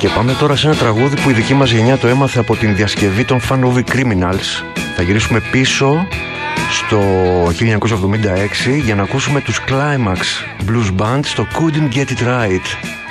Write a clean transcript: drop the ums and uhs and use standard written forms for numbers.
Και πάμε τώρα σε ένα τραγούδι που η δική μας γενιά το έμαθε από την διασκευή των Fun Movie Criminals. Θα γυρίσουμε πίσω στο 1976 για να ακούσουμε τους Climax Blues Band στο Couldn't Get It Right.